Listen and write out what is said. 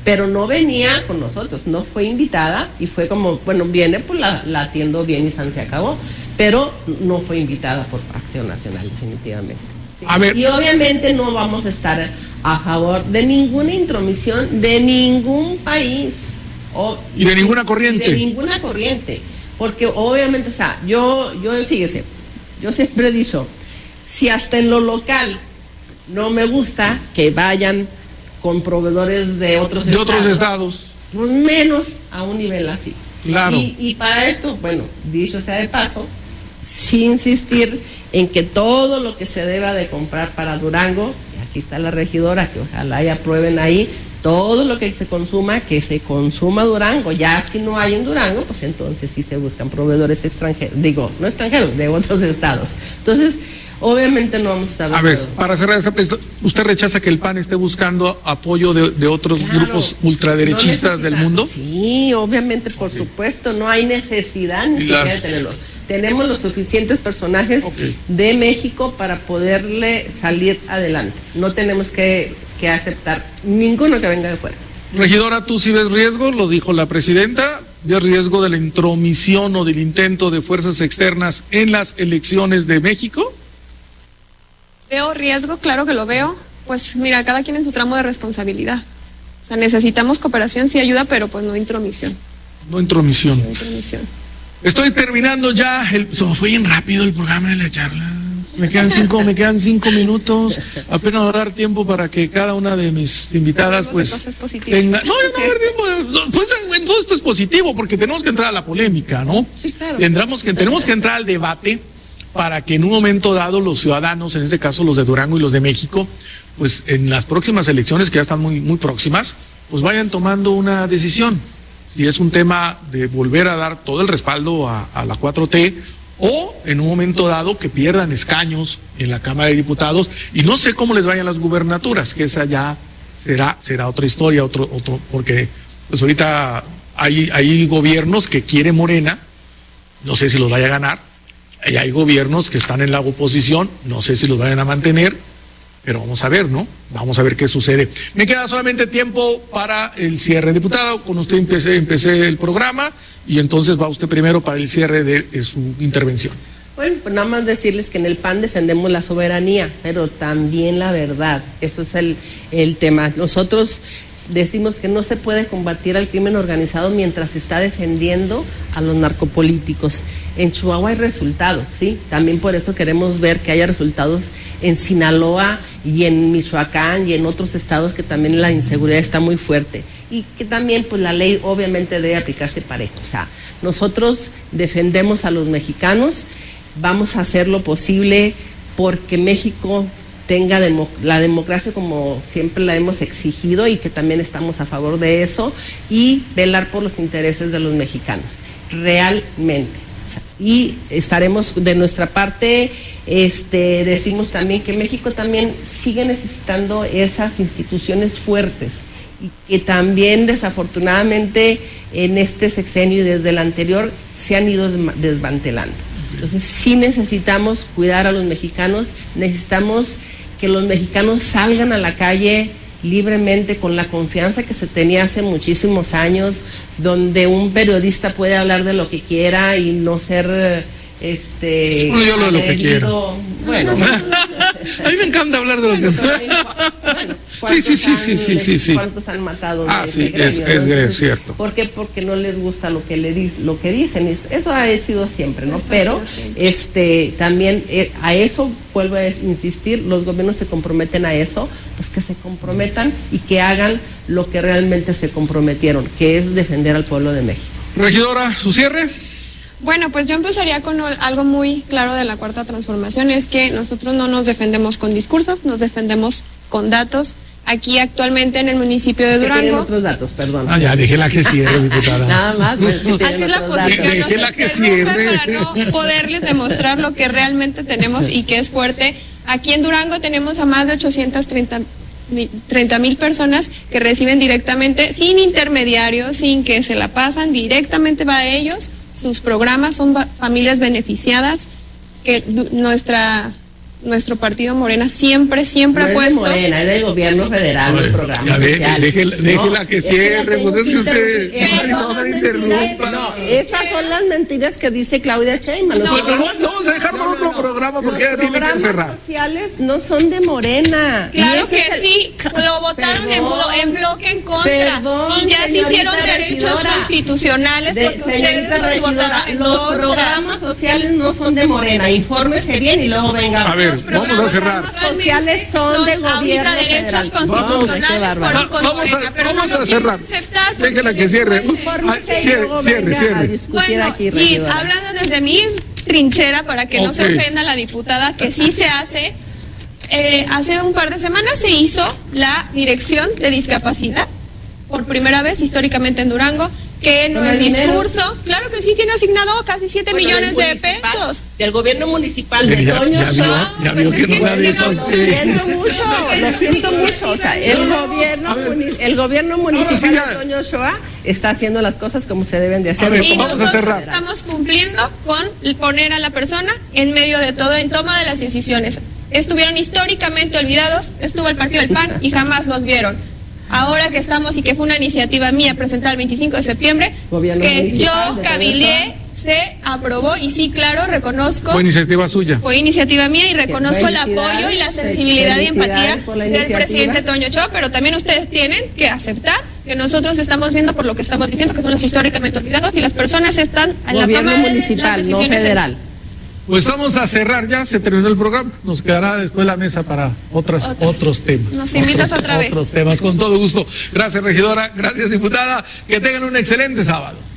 pero no venía con nosotros, no fue invitada y fue como, bueno, viene, pues la atiendo bien y se acabó, pero no fue invitada por Acción Nacional, definitivamente. ¿Sí? A ver. Y obviamente no vamos a estar a favor de ninguna intromisión de ningún país. Y de ninguna corriente. De ninguna corriente, porque obviamente, o sea, yo fíjese, yo siempre he dicho, si hasta en lo local no me gusta que vayan con proveedores de otros estados, pues menos a un nivel así. Claro. Y para esto, bueno, dicho sea de paso, sí insistir en que todo lo que se deba de comprar para Durango, y aquí está la regidora, que ojalá y aprueben ahí, todo lo que se consuma Durango. Ya si no hay en Durango, pues entonces sí se buscan proveedores extranjeros, no extranjeros, de otros estados. Entonces, obviamente no vamos a estar de acuerdo. acuerdo. Para cerrar esta, ¿usted rechaza que el PAN esté buscando apoyo de otros grupos ultraderechistas del mundo? Sí, obviamente, por supuesto, no hay necesidad ni siquiera de tenerlo. Tenemos los suficientes personajes de México para poderle salir adelante. No tenemos que aceptar ninguno que venga de fuera. Regidora, ¿tú sí ves riesgo? Lo dijo la presidenta. ¿Ves riesgo de la intromisión o del intento de fuerzas externas en las elecciones de México? Veo riesgo, claro que lo veo. Pues mira, cada quien en su tramo de responsabilidad. O sea, necesitamos cooperación, sí ayuda, pero pues no intromisión. No intromisión. No intromisión. Estoy terminando ya. Fue bien rápido el programa de la charla. Me quedan 5 minutos. Apenas va a dar tiempo para que cada una de mis invitadas pues tenga. No va a haber tiempo. Pues todo esto es positivo porque tenemos que entrar a la polémica, ¿no? Sí, claro. Tenemos que entrar al debate para que en un momento dado los ciudadanos, en este caso los de Durango y los de México, pues en las próximas elecciones que ya están muy, muy próximas, pues vayan tomando una decisión. Si es un tema de volver a dar todo el respaldo a la 4T, o en un momento dado que pierdan escaños en la Cámara de Diputados, y no sé cómo les vayan las gubernaturas, que esa ya será otra historia, otro, porque pues ahorita hay gobiernos que quiere Morena, no sé si los vaya a ganar, y hay gobiernos que están en la oposición, no sé si los vayan a mantener, pero vamos a ver, ¿no? Vamos a ver qué sucede. Me queda solamente tiempo para el cierre. Diputado, con usted empecé el programa y entonces va usted primero para el cierre de su intervención. Bueno, pues nada más decirles que en el PAN defendemos la soberanía, pero también la verdad. Eso es el tema. Nosotros decimos que no se puede combatir al crimen organizado mientras se está defendiendo a los narcopolíticos. En Chihuahua hay resultados, sí, también por eso queremos ver que haya resultados en Sinaloa y en Michoacán y en otros estados que también la inseguridad está muy fuerte y que también pues la ley obviamente debe aplicarse parejo. O sea, nosotros defendemos a los mexicanos, vamos a hacer lo posible porque México tenga la democracia como siempre la hemos exigido y que también estamos a favor de eso y velar por los intereses de los mexicanos, realmente. Y estaremos de nuestra parte, decimos también que México también sigue necesitando esas instituciones fuertes y que también desafortunadamente en este sexenio y desde el anterior se han ido desmantelando. Entonces sí necesitamos cuidar a los mexicanos, necesitamos que los mexicanos salgan a la calle libremente con la confianza que se tenía hace muchísimos años, donde un periodista puede hablar de lo que quiera y no ser bueno, yo hablo de lo que quiero. Bueno, a mí me encanta hablar de lo que bueno, sí. ¿Cuántos han matado? Sí, gremio, es cierto. ¿Por qué? Porque no les gusta lo que dicen. Eso ha sido siempre, ¿no? Pero también a eso vuelvo a insistir, los gobiernos se comprometen a eso, pues que se comprometan y que hagan lo que realmente se comprometieron, que es defender al pueblo de México. Regidora, ¿su cierre? Bueno, pues yo empezaría con algo muy claro de la Cuarta Transformación, es que nosotros no nos defendemos con discursos, nos defendemos con datos. Aquí actualmente en el municipio de Durango. Tienen otros datos, perdón. Ya, déjela que cierre, diputada. Nada más. Así es la posición. Déjela que cierre. Para no poderles demostrar lo que realmente tenemos y que es fuerte. Aquí en Durango tenemos a más de 830,000 personas que reciben directamente, sin intermediarios, sin que se la pasan, directamente va a ellos. Sus programas son familias beneficiadas, que nuestra nuestro partido Morena siempre No ha es puesto. de Morena, es del gobierno federal, los programas sociales. Déjela que cierre, pues es que usted no me interrumpa. No, esas son las mentiras que dice Claudia Sheinbaum. Los Pues no vamos a dejar por otro programa porque ella tiene que cerrar. Los programas sociales no son de Morena. Claro Y que ese es el- sí, lo votaron en bloque en contra. Perdón, y ya se señorita hicieron derechos regidora. constitucionales porque ustedes Señorita los regidora, votaron en los contra. programas sociales no son de Morena. Infórmese bien y luego venga. A ver, Los vamos a programas cerrar. actualmente Sociales son de gobierno ahorita derechos federal. constitucionales Vamos, con vamos Morena, pero vamos no a lo cerrar. quieren aceptar. Déjela que cierre. Infórmese y Cierre, luego cierre, venga a cierre. discutir Bueno, aquí, y regidora. hablando desde mi trinchera para que no se Ok. ofenda la diputada, que sí se hace, hace un par de semanas se hizo la dirección de discapacidad, por primera vez históricamente en Durango, que no ¿Con es el dinero? discurso, claro que sí, tiene asignado casi 7 Bueno, millones del de municipal, pesos. Del gobierno municipal de Ya Toño vio, Shua. ya pues vio es que no que la dio no, Lo usted. siento mucho, lo siento mucho. O sea, el gobierno municipal sí ya. de Toño Shua está haciendo las cosas como se deben de hacer. A ver, Y vamos a nosotros cerrar. estamos cumpliendo con poner a la persona en medio de todo, en toma de las decisiones. Estuvieron históricamente olvidados, estuvo el partido del PAN y jamás los vieron. Ahora que estamos y que fue una iniciativa mía presentada el 25 de septiembre, Gobierno que municipal yo de cabilé, se aprobó y sí, claro, reconozco. Fue iniciativa suya. Fue iniciativa mía y reconozco el Felicidades, apoyo y la sensibilidad y empatía felicidades por la del iniciativa. presidente Toño Ochoa, pero también ustedes tienen que aceptar que nosotros estamos viendo por lo que estamos diciendo, que son los históricamente olvidados y las personas están en la Gobierno toma de las municipal, no decisiones. federal. Pues vamos a cerrar ya, se terminó el programa. Nos quedará después la mesa para otros temas. Nos invitas otra vez. Otros temas, con todo gusto. Gracias, regidora. Gracias, diputada. Que tengan un excelente sábado.